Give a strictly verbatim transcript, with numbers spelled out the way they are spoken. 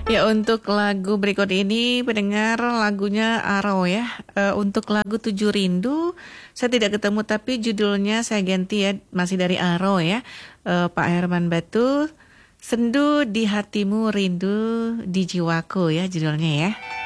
Ya, untuk lagu berikut ini pendengar lagunya Aro ya. Eh, untuk lagu Tujuh Rindu saya tidak ketemu tapi judulnya saya ganti ya, masih dari Aro ya. Eh, Pak Herman Batu, Sendu di Hatimu Rindu di Jiwaku ya judulnya ya.